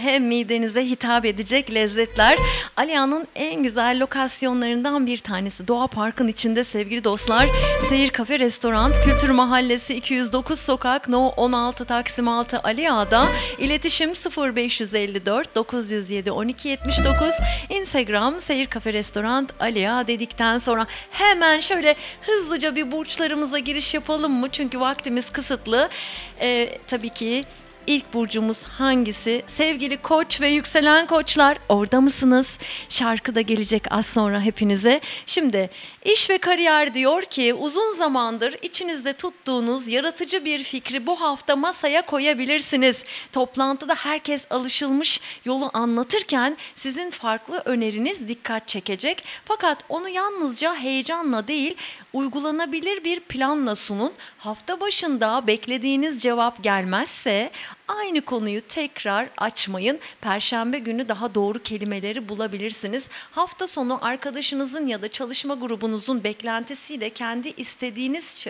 hem midenize hitap edecek lezzetler. Aliağa'nın en güzel lokasyonlarından bir tanesi. Doğa Park'ın içinde sevgili dostlar. Seyir Kafe Restoran, Kültür Mahallesi 209 Sokak No 16 Taksim 6 Aliağa'da. İletişim 0554 907 1279. Instagram Seyir Kafe Restoran Aliağa dedikten sonra hemen şöyle hızlıca bir burçlarımıza giriş yapalım mı? Çünkü vaktimiz kısıtlı. Tabii ki İlk burcumuz hangisi? Sevgili Koç ve yükselen Koçlar, orada mısınız? Şarkı da gelecek az sonra hepinize. Şimdi iş ve kariyer diyor ki uzun zamandır içinizde tuttuğunuz yaratıcı bir fikri bu hafta masaya koyabilirsiniz. Toplantıda herkes alışılmış yolu anlatırken sizin farklı öneriniz dikkat çekecek. Fakat onu yalnızca heyecanla değil, uygulanabilir bir planla sunun. Hafta başında beklediğiniz cevap gelmezse aynı konuyu tekrar açmayın. Perşembe günü daha doğru kelimeleri bulabilirsiniz. Hafta sonu arkadaşınızın ya da çalışma grubunuzun beklentisiyle kendi istediğiniz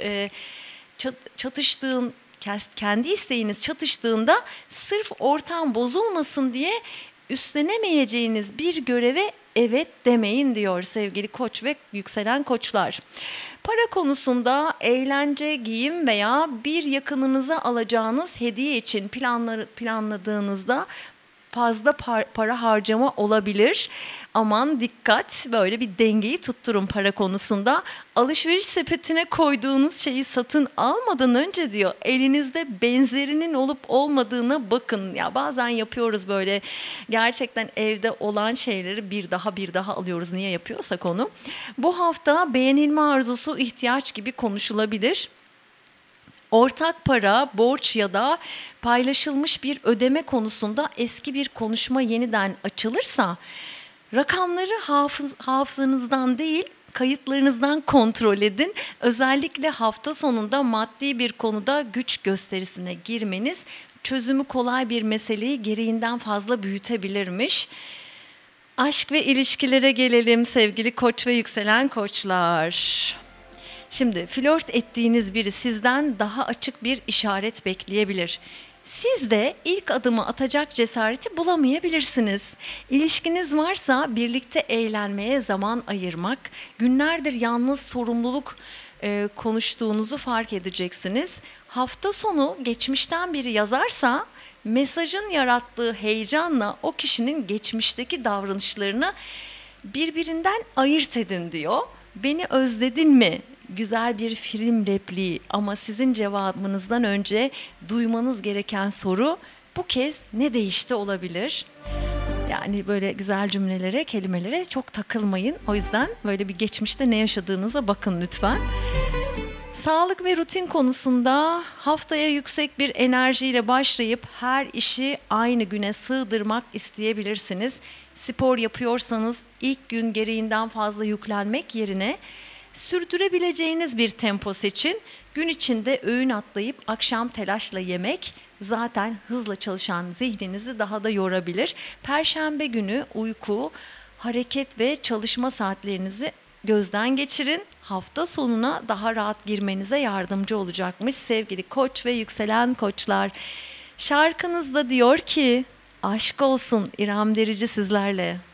kendi isteğiniz çatıştığında sırf ortam bozulmasın diye üstlenemeyeceğiniz bir göreve evet demeyin diyor sevgili Koç ve yükselen Koçlar. Para konusunda eğlence, giyim veya bir yakınınıza alacağınız hediye için planladığınızda fazla para harcama olabilir. Aman dikkat, böyle bir dengeyi tutturun para konusunda. Alışveriş sepetine koyduğunuz şeyi satın almadan önce diyor elinizde benzerinin olup olmadığına bakın. Ya bazen yapıyoruz böyle gerçekten evde olan şeyleri bir daha alıyoruz. Niye yapıyorsak onu. Bu hafta beğenilme arzusu ihtiyaç gibi konuşulabilir. Ortak para, borç ya da paylaşılmış bir ödeme konusunda eski bir konuşma yeniden açılırsa rakamları hafızanızdan değil kayıtlarınızdan kontrol edin. Özellikle hafta sonunda maddi bir konuda güç gösterisine girmeniz çözümü kolay bir meseleyi gereğinden fazla büyütebilirmiş. Aşk ve ilişkilere gelelim sevgili Koç ve yükselen Koçlar. Şimdi flört ettiğiniz biri sizden daha açık bir işaret bekleyebilir. Siz de ilk adımı atacak cesareti bulamayabilirsiniz. İlişkiniz varsa birlikte eğlenmeye zaman ayırmak, günlerdir yalnız sorumluluk konuştuğunuzu fark edeceksiniz. Hafta sonu geçmişten biri yazarsa mesajın yarattığı heyecanla o kişinin geçmişteki davranışlarını birbirinden ayırt edin diyor. Beni özledin mi? Güzel bir film repliği ama sizin cevabınızdan önce duymanız gereken soru bu kez ne değişti olabilir? Yani böyle güzel cümlelere, kelimelere çok takılmayın. O yüzden böyle bir geçmişte ne yaşadığınıza bakın lütfen. Sağlık ve rutin konusunda haftaya yüksek bir enerjiyle başlayıp her işi aynı güne sığdırmak isteyebilirsiniz. Spor yapıyorsanız ilk gün gereğinden fazla yüklenmek yerine sürdürebileceğiniz bir tempo seçin. Gün içinde öğün atlayıp akşam telaşla yemek zaten hızla çalışan zihninizi daha da yorabilir. Perşembe günü uyku, hareket ve çalışma saatlerinizi gözden geçirin. Hafta sonuna daha rahat girmenize yardımcı olacakmış sevgili Koç ve yükselen Koçlar. Şarkınız da diyor ki aşk olsun İrem Derici sizlerle.